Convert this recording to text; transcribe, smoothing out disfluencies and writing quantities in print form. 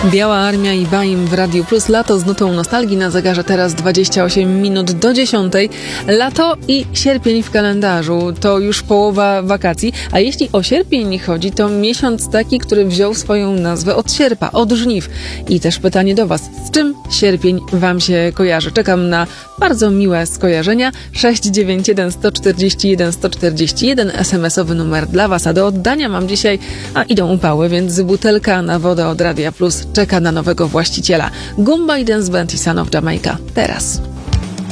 Biała Armia i Baim w Radiu Plus. Lato z nutą nostalgii na zegarze teraz 28 minut do 10. Lato i sierpień w kalendarzu to już połowa wakacji, a jeśli o sierpień chodzi, to miesiąc taki, który wziął swoją nazwę od sierpa, od żniw. I też pytanie do Was, z czym sierpień Wam się kojarzy? Czekam na bardzo miłe skojarzenia. 691 141 141 SMS-owy numer dla Was, a do oddania mam dzisiaj, idą upały, więc butelka na wodę od Radia Plus czeka na nowego właściciela. Goomba i Dance Band i Son of Jamaica. Teraz.